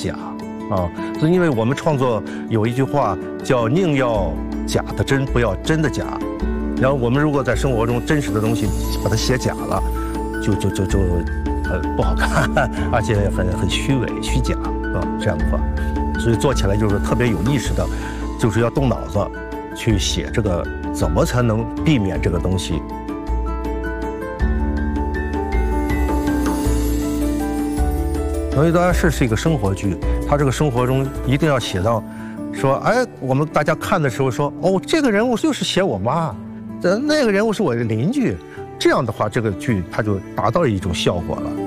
假啊。所以因为我们创作有一句话叫宁要假的真，不要真的假。然后我们如果在生活中真实的东西把它写假了，就不好看，而且很虚伪虚假啊，这样的话，所以做起来就是特别有意识的，就是要动脑子去写这个怎么才能避免这个东西。《龙与地下室》是一个生活剧，它这个生活中一定要写到，说，哎，我们大家看的时候说，哦，这个人物就是写我妈，那个人物是我的邻居，这样的话，这个剧它就达到了一种效果了。